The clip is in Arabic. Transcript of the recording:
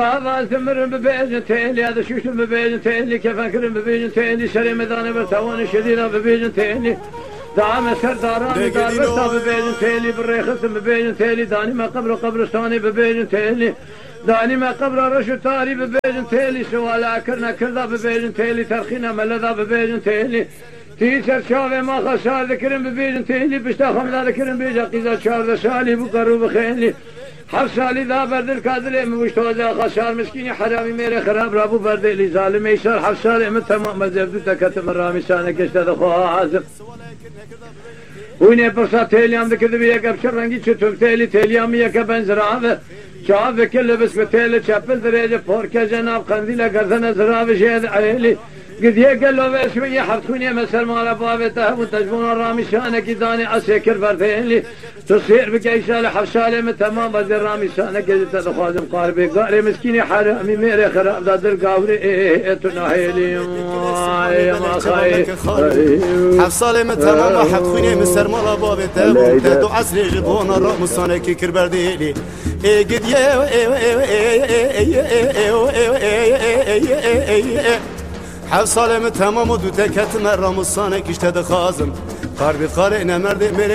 هذا ثمر ببيجن تيلي هذا شوش ببيجن تيلي كيف أكرم ببيجن تيلي شري مدانة برتوان شديدة ببيجن تيلي دعم سرداراني دار برتا ببيجن تيلي بالريخس ببيجن تيلي داني ما قبر قبرستاني ببيجن تيلي داني ما قبر رشو تاري ببيجن تيلي سوال أكرنا كردا ببيجن تيلي ترخينا ملذا ببيجن تيلي تيسر شافي ما خسار ذكرم ببيجن تيلي بشتاخم لا ذكرم بيجا قيزا شار سالي بقرو بخيلي حفصالي ذا برد الكادر مشتوزا خسار مسكيني حرامي ميري خراب رابو برد لي ظالم يسار حفصالي من تمام مزبدو تكتم الرامي سانك اشتد خواه عازم ويني برصا تيليام ذكر بيك ابشر رنگي چتم تيليام يك بنزراوه شاف كل بس بتيل چپل درجه فوركه جناب قنديل گردن زراوه شهد عيلي قد يقل له بشوية حفتوني مسر مال بابته وتجبون الرامي شانك داني اسكر بردين تصير بكيشال حفشالي من تمام بدر الرامي شانك جت تخازم قاربي قاري مسكيني حرامي ميري خراب دادر قاوري تناهيلي ما خاي حفصالي من تمام حفتوني مسر مال بابته وتدو عسري جبون الرامي شانك كربرديلي قد حفصالي من تمام ودو تكت مرام الصانك اشتد خازم قاربي قارئنا مرد